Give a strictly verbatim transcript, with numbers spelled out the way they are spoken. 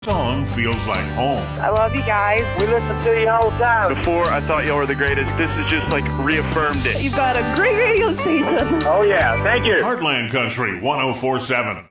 Song feels like home. I love you guys. We listen to you all the time. Before, I thought y'all were the greatest. This is just like reaffirmed it. You've got a great radio station. Oh, yeah. Thank you. Heartland Country one oh four point seven.